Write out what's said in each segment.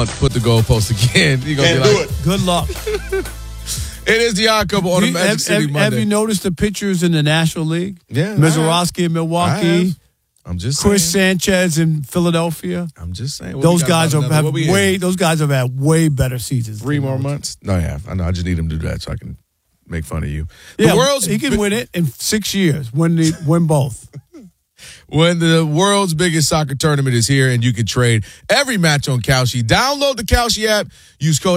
put the goalpost again. You're gonna Can't be do like, it. Good luck. It is the Odd Couple on a Magic City Monday. Have you noticed the pictures in the National League? Yeah, Mizorowski in Milwaukee. I'm just Chris saying. Sanchez in Philadelphia. I'm just saying. Those guys have had way better seasons. 3 more months? No, yeah. I know. I just need him to do that so I can make fun of you. Yeah, he can win it in 6 years. Win both. When the world's biggest soccer tournament is here and you can trade every match on Kalshi. Download the Kalshi app. Use code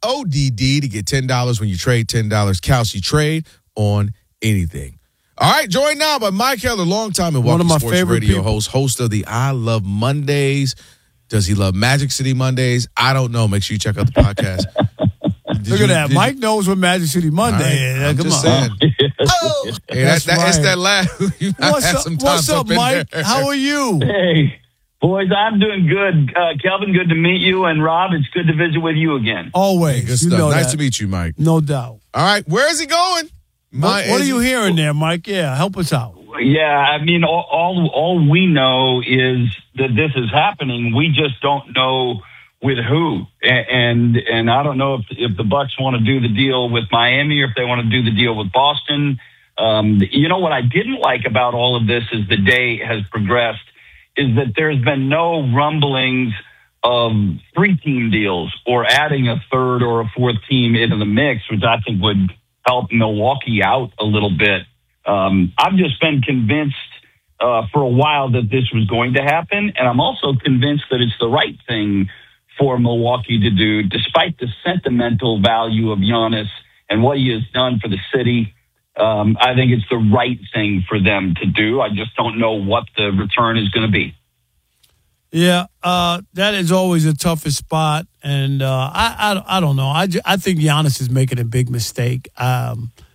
ODD to get $10 when you trade $10. Kalshi, trade on anything. All right, joined now by Mike Heller, longtime Milwaukee Sports Radio host of the I Love Mondays. Does he love Magic City Mondays? I don't know. Make sure you check out the podcast. Look at that. Mike knows what Magic City Monday is. Come on. Saying. Oh, hey, that's right. It's that laugh. What's up, Mike? How are you? Hey, boys, I'm doing good. Kelvin, good to meet you. And Rob, it's good to visit with you again. Always. Good stuff. Nice to meet you, Mike. No doubt. All right, where is he going? What are you hearing there, Mike? Yeah, help us out. Yeah, I mean, all we know is that this is happening. We just don't know with who. And I don't know if the Bucks want to do the deal with Miami or if they want to do the deal with Boston. You know what I didn't like about all of this as the day has progressed is that there's been no rumblings of 3-team deals or adding a third or a fourth team into the mix, which I think would help Milwaukee out a little bit. I've just been convinced for a while that this was going to happen, and I'm also convinced that it's the right thing for Milwaukee to do, despite the sentimental value of Giannis and what he has done for the city. I think it's the right thing for them to do. I just don't know what the return is going to be. Yeah, that is always the toughest spot, and I don't know. I think Giannis is making a big mistake. I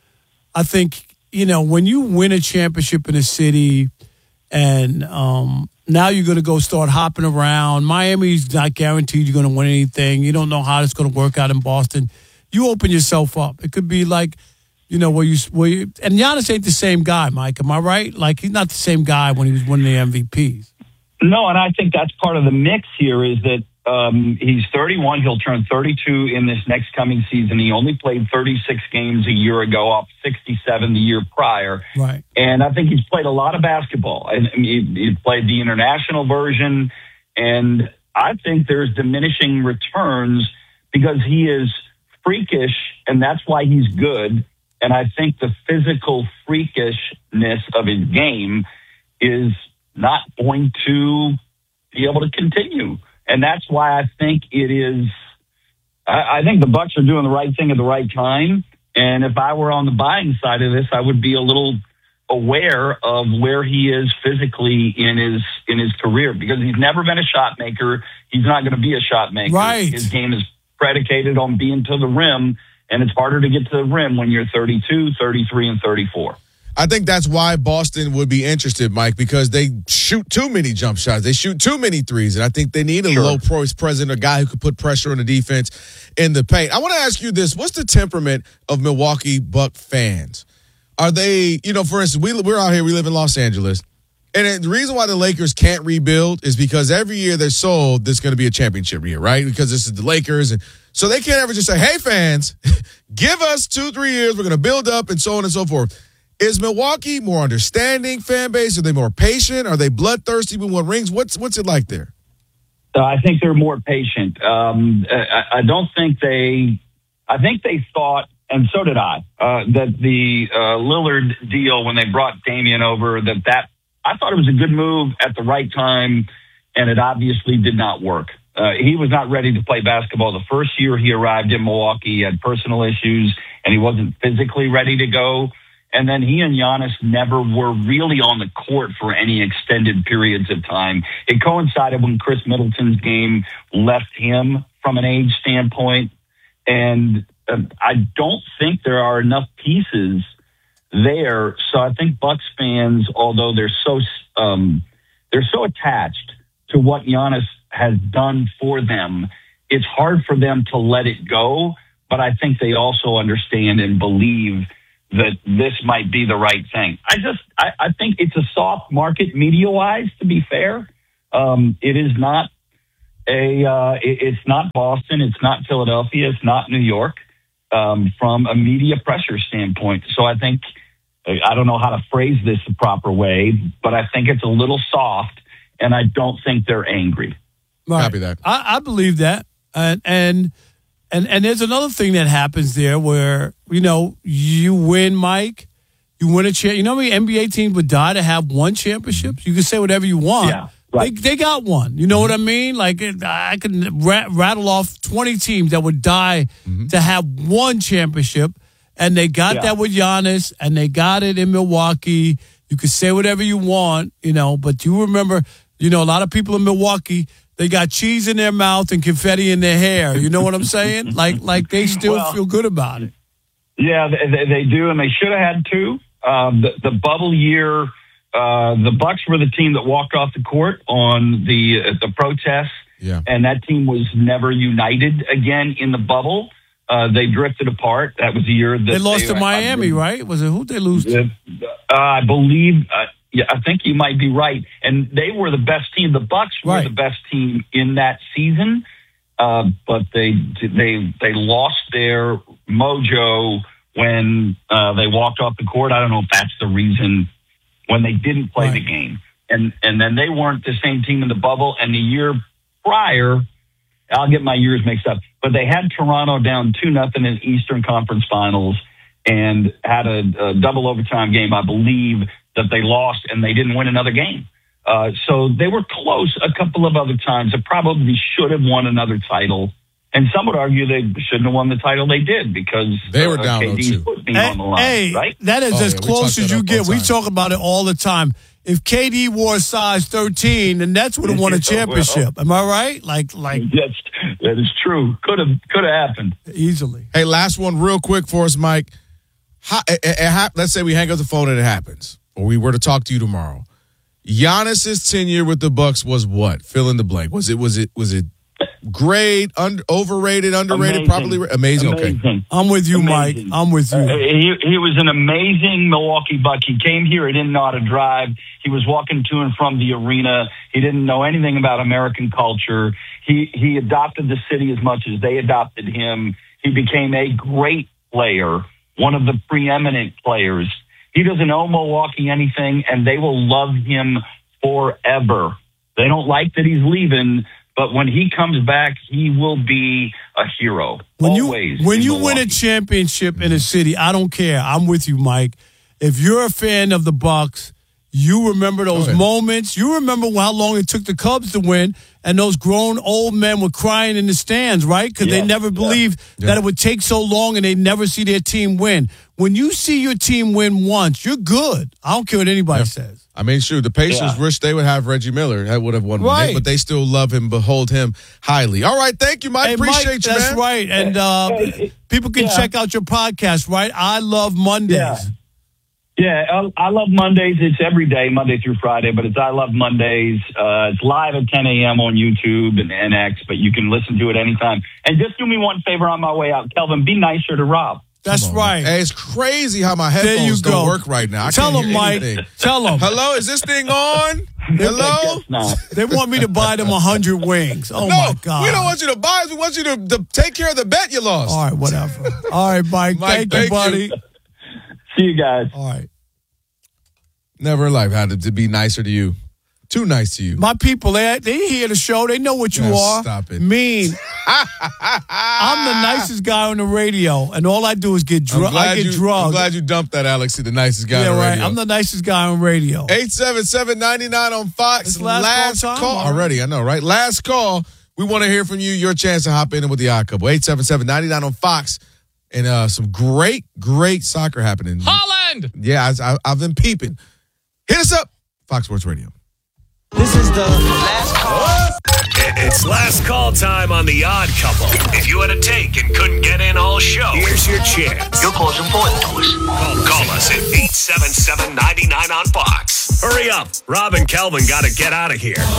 think, when you win a championship in a city and now you're going to go start hopping around. Miami's not guaranteed you're going to win anything. You don't know how it's going to work out in Boston. You open yourself up. It could be like, and Giannis ain't the same guy, Mike. Am I right? Like, he's not the same guy when he was winning the MVPs. No, and I think that's part of the mix here is that he's 31. He'll turn 32 in this next coming season. He only played 36 games a year ago, off 67 the year prior. Right. And I think he's played a lot of basketball. And he played the international version. And I think there's diminishing returns because he is freakish, and that's why he's good. And I think the physical freakishness of his game is not going to be able to continue. And that's why I think it is, I think the Bucks are doing the right thing at the right time. And if I were on the buying side of this, I would be a little aware of where he is physically in his career, because he's never been a shot maker. He's not going to be a shot maker. Right. His game is predicated on being to the rim, and it's harder to get to the rim when you're 32, 33, and 34. I think that's why Boston would be interested, Mike, because they shoot too many jump shots. They shoot too many threes, and I think they need a low-price presence, a guy who could put pressure on the defense in the paint. I want to ask you this. What's the temperament of Milwaukee Buck fans? Are they, for instance, we're out here, we live in Los Angeles, and the reason why the Lakers can't rebuild is because every year they're sold this is going to be a championship year, right? Because this is the Lakers, and so they can't ever just say, hey, fans, give us 2-3 years, we're going to build up, and so on and so forth. Is Milwaukee more understanding fan base? Are they more patient? Are they bloodthirsty when one rings? What's it like there? I think they're more patient. I don't think I think they thought, and so did I, that the Lillard deal, when they brought Damian over, that I thought it was a good move at the right time, and it obviously did not work. He was not ready to play basketball the first year he arrived in Milwaukee. He had personal issues, and he wasn't physically ready to go. And then he and Giannis never were really on the court for any extended periods of time. It coincided when Chris Middleton's game left him from an age standpoint. And I don't think there are enough pieces there. So I think Bucks fans, although they're so attached to what Giannis has done for them, it's hard for them to let it go. But I think they also understand and believe that this might be the right thing. I think it's a soft market media-wise, to be fair. It is not it's not Boston, it's not Philadelphia, it's not New York, from a media pressure standpoint. So I think, I don't know how to phrase this the proper way, but I think it's a little soft, and I don't think they're angry. Right. Copy that. I believe that. And there's another thing that happens there where, you win, Mike. You win a championship. You know how many NBA teams would die to have one championship? You can say whatever you want. Yeah, right. They got one. You know what I mean? Like, I can rattle off 20 teams that would die to have one championship, and they got that with Giannis, and they got it in Milwaukee. You can say whatever you want, but you remember, a lot of people in Milwaukee, they got cheese in their mouth and confetti in their hair. You know what I'm saying? Like they still feel good about it. Yeah, they do, and they should have had two. The bubble year, the Bucks were the team that walked off the court on the protests, and that team was never united again in the bubble. They drifted apart. That was the year that they lost to Miami, right? Was it who they lose to? I believe. I think you might be right. And they were the best team. The Bucks were the best team in that season, but they lost their mojo when they walked off the court. I don't know if that's the reason, when they didn't play the game. And then they weren't the same team in the bubble. And the year prior, I'll get my years mixed up, but they had Toronto down 2-0 in Eastern Conference Finals and had a double overtime game, I believe, that they lost, and they didn't win another game. So they were close a couple of other times. They probably should have won another title. And some would argue they shouldn't have won the title. They did, because they were down KD's foot being on the line, right? That is as close as you get. We talk about it all the time. If KD wore size 13, the Nets would have won a championship. Am I right? Like that is true. Could have happened easily. Hey, last one real quick for us, Mike. Let's say we hang up the phone and it happens, or we were to talk to you tomorrow. Giannis's tenure with the Bucks was what? Fill in the blank. Was it great, overrated, underrated? Amazing. Probably amazing. Okay, I'm with you, Mike. I'm with you. He was an amazing Milwaukee Buck. He came here. He didn't know how to drive. He was walking to and from the arena. He didn't know anything about American culture. He adopted the city as much as they adopted him. He became a great player, one of the preeminent players. He doesn't owe Milwaukee anything, and they will love him forever. They don't like that he's leaving, but when he comes back, he will be a hero. When you win a championship in a city, I don't care. I'm with you, Mike. If you're a fan of the Bucks, you remember those moments. You remember how long it took the Cubs to win, and those grown old men were crying in the stands, right? Because they never believed that it would take so long, and they'd never see their team win. When you see your team win once, you're good. I don't care what anybody says. I mean, sure, the Pacers wish they would have Reggie Miller. That would have won, but they still love him, behold him highly. All right, thank you, Mike. Hey, appreciate Mike, you, man. That's right. And people can check out your podcast, right? I Love Mondays. Yeah, I Love Mondays. It's every day, Monday through Friday, but it's I Love Mondays. It's live at 10 a.m. on YouTube and X, but you can listen to it anytime. And just do me one favor on my way out. Kelvin, be nicer to Rob. That's right. Hey, it's crazy how my headphones don't work right now. Tell them, Mike. Tell them. Hello, is this thing on? Hello? They want me to buy them 100 wings. Oh, my God. We don't want you to buy it. We want you to take care of the bet you lost. All right, whatever. All right, Mike. Thank you, buddy. See you guys. All right. Never in life had to be nicer to you. Too nice to you. My people, they hear the show. They know what you are. Stop it. Mean. I'm the nicest guy on the radio, and all I do is get drugged. I get drugged. I'm glad you dumped that, Alex. The nicest guy on the radio. I'm the nicest guy on radio. 877-99 on Fox. Last call already. I know, right? Last call. We want to hear from you. Your chance to hop in with the Odd Couple. 877-99 on Fox. And some great soccer happening. Holland! Yeah, I've been peeping. Hit us up. Fox Sports Radio. This is the last call. It's last call time on the Odd Couple. If you had a take and couldn't get in all show, here's your chance. Your call's important to us. Call us at 877-99 on Fox. Hurry up. Rob and Kelvin got to get out of here. Di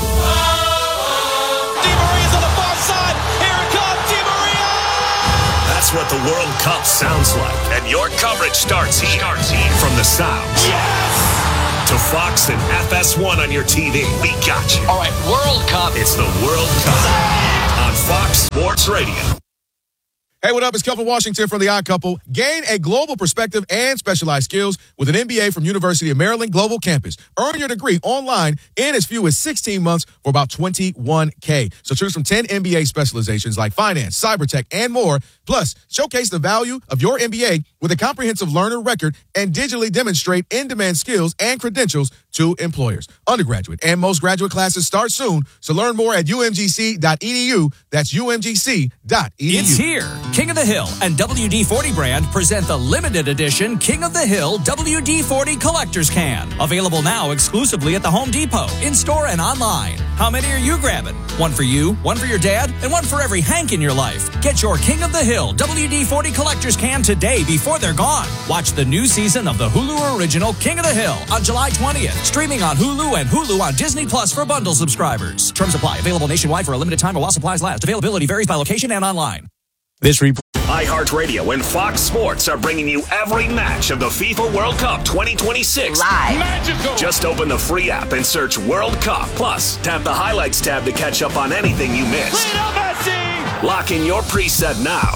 Maria's on the far side. Here it comes, Di Maria! That's what the World Cup sounds like. And your coverage starts here. From the Sounds. Yes! to Fox and FS1 on your TV. We got you. All right, World Cup. It's the World Cup on Fox Sports Radio. Hey, what up? It's Kelvin Washington from The Odd Couple. Gain a global perspective and specialized skills with an MBA from University of Maryland Global Campus. Earn your degree online in as few as 16 months for about $21K. So choose from 10 MBA specializations like finance, cyber tech, and more. Plus, showcase the value of your MBA with a comprehensive learner record and digitally demonstrate in-demand skills and credentials to employers. Undergraduate and most graduate classes start soon. So learn more at umgc.edu. That's umgc.edu. It's here. King of the Hill and WD-40 brand present the limited edition King of the Hill WD-40 Collector's Can. Available now exclusively at the Home Depot, in-store and online. How many are you grabbing? One for you, one for your dad, and one for every Hank in your life. Get your King of the Hill WD-40 Collector's Can today before they're gone. Watch the new season of the Hulu original King of the Hill on July 20th. Streaming on Hulu and Hulu on Disney Plus for bundle subscribers. Terms apply. Available nationwide for a limited time or while supplies last. Availability varies by location and online. iHeartRadio and Fox Sports are bringing you every match of the FIFA World Cup 2026 Live. Magical. Just open the free app and search World Cup. Plus, tap the highlights tab to catch up on anything you missed. Lock in your preset now.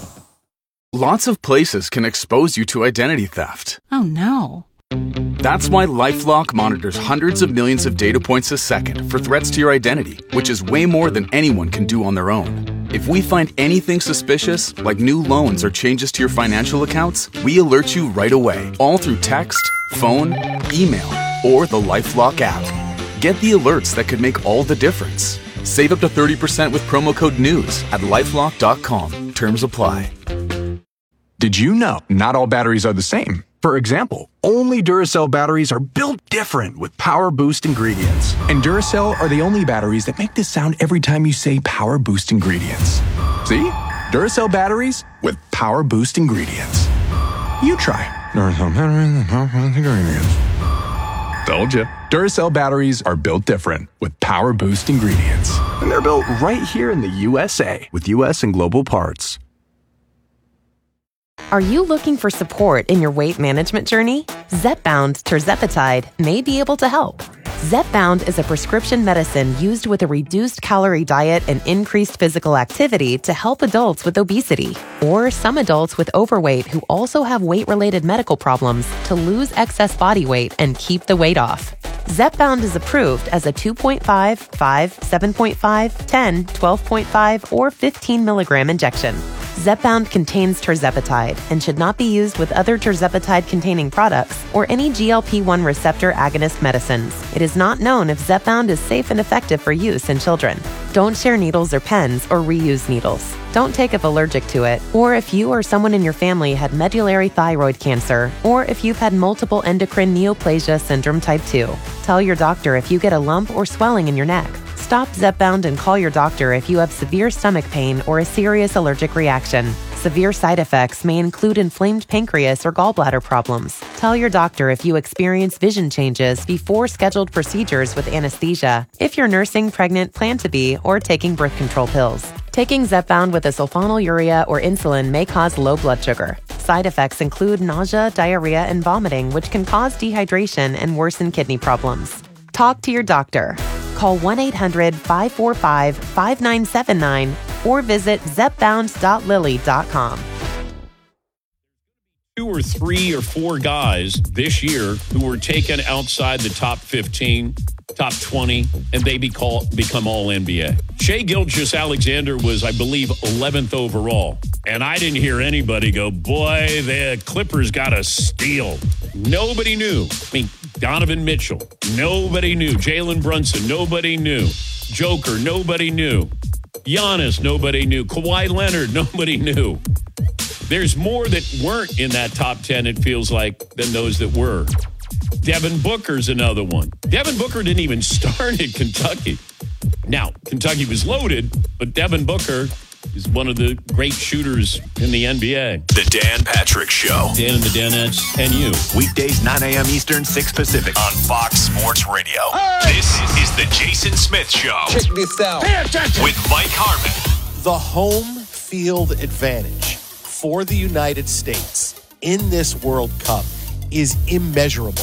Lots of places can expose you to identity theft. Oh no. That's why LifeLock monitors hundreds of millions of data points a second for threats to your identity, which is way more than anyone can do on their own. If we find anything suspicious, like new loans or changes to your financial accounts, we alert you right away, all through text, phone, email, or the LifeLock app. Get the alerts that could make all the difference. Save up to 30% with promo code NEWS at LifeLock.com. Terms apply. Did you know not all batteries are the same? For example, only Duracell batteries are built different with Power Boost ingredients. And Duracell are the only batteries that make this sound every time you say Power Boost ingredients. See? Duracell batteries with Power Boost ingredients. You try. Duracell batteries with Power Boost ingredients. Told you. Duracell batteries are built different with Power Boost ingredients. And they're built right here in the USA with US and global parts. Are you looking for support in your weight management journey? Zepbound tirzepatide may be able to help. Zepbound is a prescription medicine used with a reduced calorie diet and increased physical activity to help adults with obesity, or some adults with overweight who also have weight-related medical problems to lose excess body weight and keep the weight off. Zepbound is approved as a 2.5, 5, 7.5, 10, 12.5, or 15 milligram injection. Zepbound contains tirzepatide and should not be used with other tirzepatide-containing products or any GLP-1 receptor agonist medicines. It is not known if Zepbound is safe and effective for use in children. Don't share needles or pens or reuse needles. Don't take if allergic to it, or if you or someone in your family had medullary thyroid cancer, or if you've had multiple endocrine neoplasia syndrome type 2. Tell your doctor if you get a lump or swelling in your neck. Stop Zepbound and call your doctor if you have severe stomach pain or a serious allergic reaction. Severe side effects may include inflamed pancreas or gallbladder problems. Tell your doctor if you experience vision changes before scheduled procedures with anesthesia, if you're nursing, pregnant, plan to be, or taking birth control pills. Taking Zepbound with a sulfonylurea or insulin may cause low blood sugar. Side effects include nausea, diarrhea, and vomiting, which can cause dehydration and worsen kidney problems. Talk to your doctor. Call 1-800-545-5979 or visit zepbound.lilly.com. 2 or 3 or 4 guys this year who were taken outside the top 15, top 20, and they become all NBA. Shai Gilgeous-Alexander was, I believe, 11th overall. And I didn't hear anybody go, boy, the Clippers got a steal. Nobody knew. I mean, Donovan Mitchell, nobody knew. Jalen Brunson, nobody knew. Joker, nobody knew. Giannis, nobody knew. Kawhi Leonard, nobody knew. There's more that weren't in that top 10, it feels like, than those that were. Devin Booker's another one. Devin Booker didn't even start at Kentucky. Now, Kentucky was loaded, but Devin Booker is one of the great shooters in the NBA. The Dan Patrick Show. Dan and the Danettes and you. Weekdays 9 a.m. Eastern, 6 Pacific. On Fox Sports Radio. Hey! This is the Jason Smith Show. Check this out. With Mike Harmon. The home field advantage for the United States in this World Cup is immeasurable.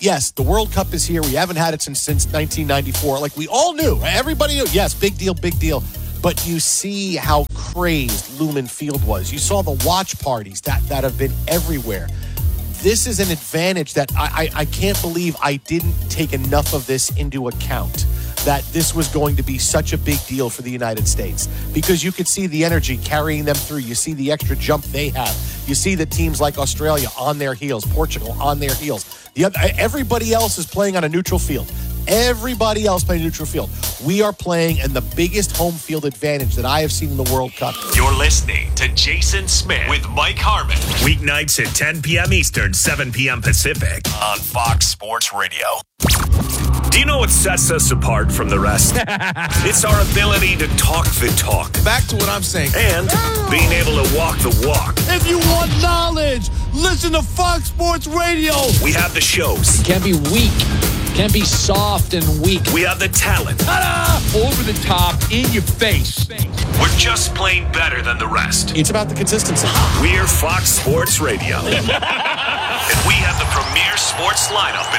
yes, the World Cup is here. We haven't had it since 1994. Like we all knew. Everybody knew. Yes, big deal, big deal. But you see how crazed Lumen Field was. You saw the watch parties that have been everywhere. This is an advantage that I can't believe I didn't take enough of this into account, that this was going to be such a big deal for the United States, because you could see the energy carrying them through. You see the extra jump they have. You see the teams like Australia on their heels, Portugal on their heels. Everybody else is playing on a neutral field. Everybody else playing neutral field. We are playing in the biggest home field advantage that I have seen in the World Cup. You're listening to Jason Smith with Mike Harmon. Weeknights at 10 p.m. Eastern, 7 p.m. Pacific on Fox Sports Radio. Do you know what sets us apart from the rest? It's our ability to talk the talk. Back to what I'm saying. And being able to walk the walk. If you want knowledge, listen to Fox Sports Radio. We have the shows. It can't be weak. Can't be soft and weak. We have the talent. Ta-da! Over the top, in your face. We're just plain better than the rest. It's about the consistency. We're Fox Sports Radio. And we have the premier sports lineup in